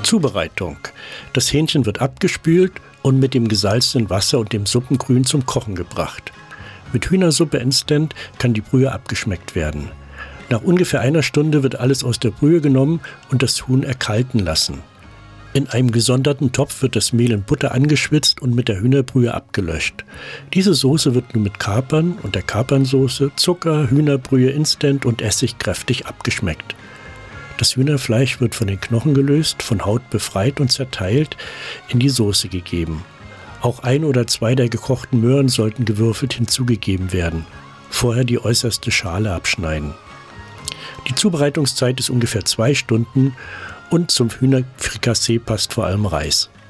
Zubereitung. Das Hähnchen wird abgespült und mit dem gesalzenen Wasser und dem Suppengrün zum Kochen gebracht. Mit Hühnersuppe Instant kann die Brühe abgeschmeckt werden. Nach ungefähr einer Stunde wird alles aus der Brühe genommen und das Huhn erkalten lassen. In einem gesonderten Topf wird das Mehl in Butter angeschwitzt und mit der Hühnerbrühe abgelöscht. Diese Soße wird nun mit Kapern und der Kapernsoße, Zucker, Hühnerbrühe Instant und Essig kräftig abgeschmeckt. Das Hühnerfleisch wird von den Knochen gelöst, von Haut befreit und zerteilt in die Soße gegeben. Auch 1 oder 2 der gekochten Möhren sollten gewürfelt hinzugegeben werden. Vorher die äußerste Schale abschneiden. Die Zubereitungszeit ist ungefähr 2 Stunden und zum Hühnerfrikassee passt vor allem Reis.